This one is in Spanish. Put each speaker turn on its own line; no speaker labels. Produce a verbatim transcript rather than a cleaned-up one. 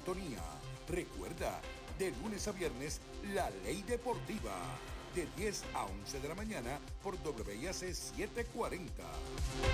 sintonía. Recuerda, de lunes a viernes, La Ley Deportiva, de diez a once de la mañana por W I A C setecientos cuarenta.